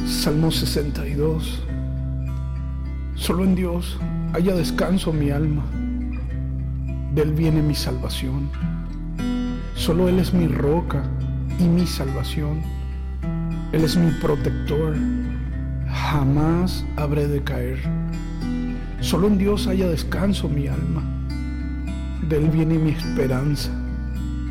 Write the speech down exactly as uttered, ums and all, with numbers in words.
Salmo sesenta y dos. Solo en Dios haya descanso mi alma, de Él viene mi salvación. Solo Él es mi roca y mi salvación. Él es mi protector, jamás habré de caer. Solo en Dios haya descanso mi alma, de Él viene mi esperanza.